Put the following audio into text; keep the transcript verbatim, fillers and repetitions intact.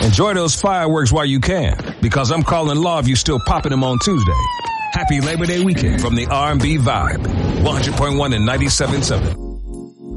Enjoy those fireworks while you can, because I'm calling law if you still popping them on Tuesday. Happy Labor Day weekend from the R and B Vibe. one hundred point one and ninety-seven point seven.